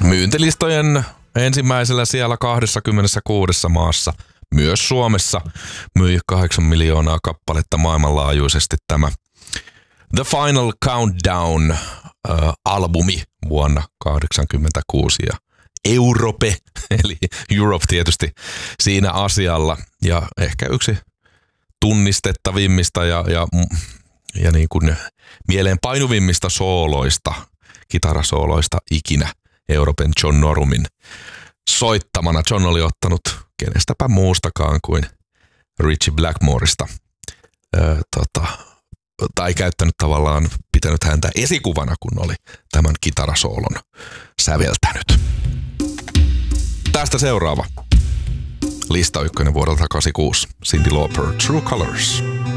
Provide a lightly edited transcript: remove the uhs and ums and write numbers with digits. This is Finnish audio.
Myyntilistojen ensimmäisellä siellä 26 maassa, myös Suomessa, myi 8 miljoonaa kappaletta maailmanlaajuisesti tämä The Final Countdown-albumi vuonna 1986 ja Europe, eli Europe tietysti siinä asialla ja ehkä yksi tunnistettavimmista ja niin kuin mieleen painuvimmista sooloista, kitarasooloista ikinä Europen John Norumin soittamana. John oli ottanut kenestäpä muustakaan kuin Ritchie Blackmoresta tai käyttänyt tavallaan, pitänyt häntä esikuvana, kun oli tämän kitarasoolon säveltänyt. Tästä seuraava. Lista 1 vuodelta 86. Cyndi Lauper, True Colors.